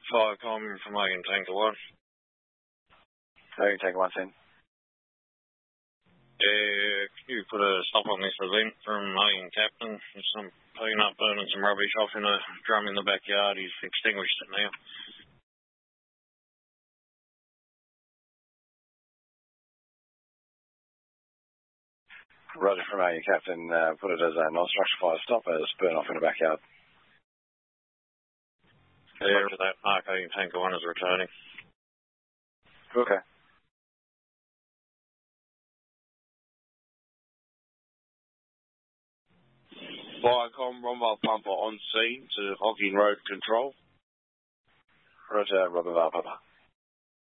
Firecom from Ocean Tanker 1. Ocean Tanker 1, send. Yeah, can you put a stop on this event from Ocean Captain? There's some peanut burning some rubbish off in a drum in the backyard. He's extinguished it now. Roger from Ocean Captain, put it as a non-structural fire stop as burn off in the backyard. Yeah, roger that. Mark Ocean Tanker 1 is returning. Okay. Viacom, Rombard Pumper on scene to Hocking Road Control. Roger, Rombard Pumper.